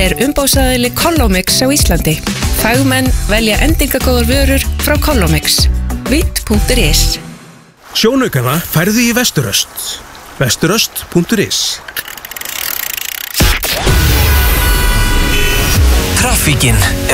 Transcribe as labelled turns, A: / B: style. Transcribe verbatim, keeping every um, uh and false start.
A: er umboðsaðili Collomix á Íslandi. Fagmenn velja endingagóðar vörur frá Collomix. Vitt punktur is.
B: Sjónaukana færðu í Vesturöst. Vesturöst punktur is.
C: Traffíkin.